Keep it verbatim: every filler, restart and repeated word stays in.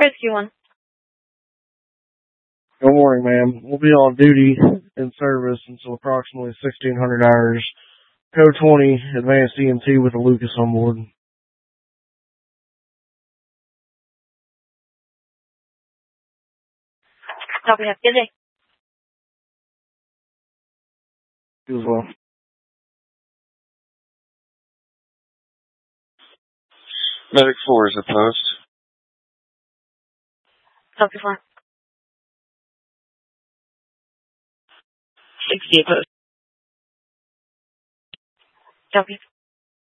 Rescue one. Good morning, ma'am. We'll be on duty in service until approximately sixteen hundred hours. Code twenty, Advanced E M T with a Lucas on board. Copy, have a good day. You as well. Medic four is a post. Copy, four. sixty a post. Copy.